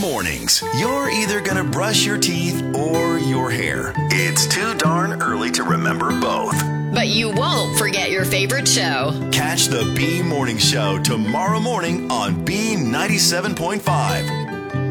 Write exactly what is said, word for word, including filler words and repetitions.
Mornings. You're either going to brush your teeth or your hair. It's too darn early to remember both. But you won't forget your favorite show. Catch the B Morning Show tomorrow morning on B ninety-seven point five.